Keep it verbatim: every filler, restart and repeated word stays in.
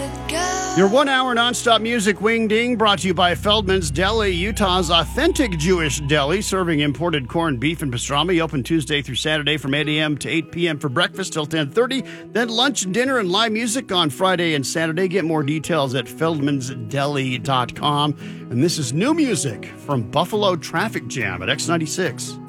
Your one-hour nonstop music wing-ding brought to you by Feldman's Deli, Utah's authentic Jewish deli, serving imported corned beef and pastrami. Open Tuesday through Saturday from eight a.m. to eight p.m. for breakfast till ten thirty. Then lunch, dinner, and live music on Friday and Saturday. Get more details at feldmans deli dot com. And this is new music from Buffalo Traffic Jam at X ninety-six.